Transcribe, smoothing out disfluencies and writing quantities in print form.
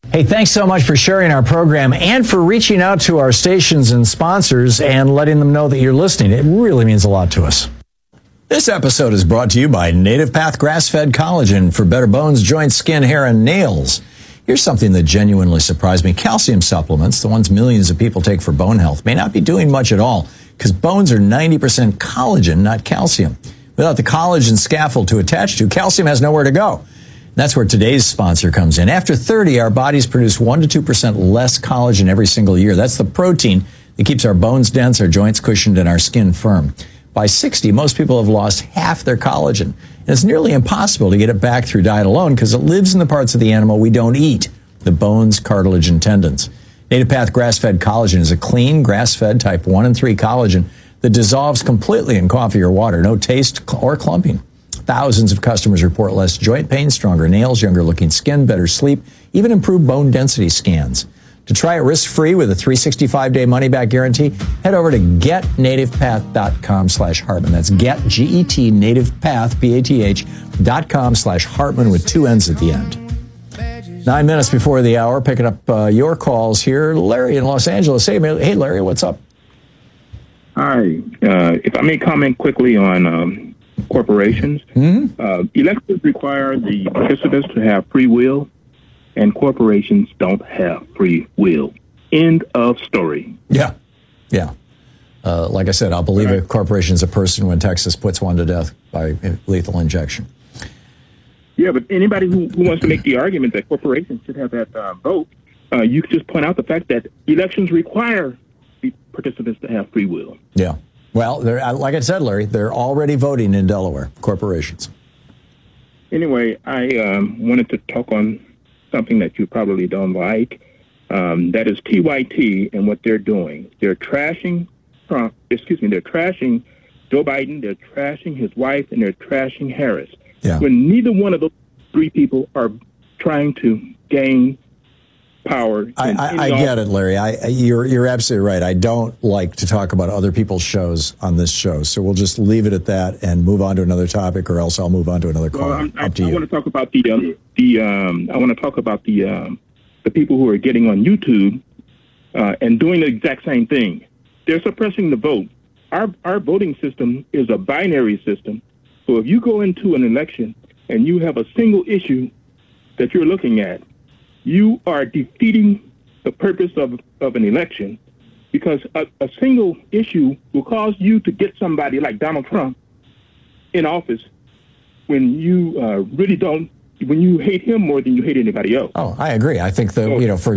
Hey, thanks so much for sharing our program and for reaching out to our stations and sponsors and letting them know that you're listening. It really means a lot to us. This episode is brought to you by Native Path Grass-Fed Collagen for better bones, joints, skin, hair, and nails. Here's something that genuinely surprised me. Calcium supplements, the ones millions of people take for bone health, may not be doing much at all because bones are 90% collagen, not calcium. Without the collagen scaffold to attach to, calcium has nowhere to go. That's where today's sponsor comes in. After 30, our bodies produce 1% to 2% less collagen every single year. That's the protein that keeps our bones dense, our joints cushioned, and our skin firm. By 60, most people have lost half their collagen. And it's nearly impossible to get it back through diet alone because it lives in the parts of the animal we don't eat, the bones, cartilage, and tendons. Native Path Grass-Fed Collagen is a clean, grass-fed type 1 and 3 collagen that dissolves completely in coffee or water. No taste or clumping. Thousands of customers report less joint pain, stronger nails, younger-looking skin, better sleep, even improved bone density scans. To try it risk-free with a 365-day money-back guarantee, head over to getnativepath.com/Hartman. That's get, G-E-T, nativepath, P-A-T-H.com/Hartman with 2 N's at the end. 9 minutes before the hour, picking up your calls here. Larry in Los Angeles. Hey, Larry, what's up? Hi. If I may comment quickly on corporations. Elections require the participants to have free will, and corporations don't have free will. End of story. Yeah. Like I said, I'll believe a corporation's a person when Texas puts one to death by lethal injection. Yeah, but anybody who wants to make the argument that corporations should have that vote, you could just point out the fact that elections require the participants to have free will. Yeah. Well, like I said, Larry, they're already voting in Delaware, corporations. Anyway, I wanted to talk on something that you probably don't like. That is TYT and what they're doing. They're trashing Trump. They're trashing Joe Biden. They're trashing his wife, and they're trashing Harris. Yeah. When neither one of those three people are trying to gain power. I get it, Larry. You're absolutely right. I don't like to talk about other people's shows on this show, so we'll just leave it at that and move on to another topic, or else I'll move on to another call. Up to you. I want to talk about the people who are getting on YouTube and doing the exact same thing. They're suppressing the vote. Our voting system is a binary system. So if you go into an election and you have a single issue that you're looking at, you are defeating the purpose of an election, because a single issue will cause you to get somebody like Donald Trump in office when you really don't, when you hate him more than you hate anybody else. Oh, I agree. I think that, for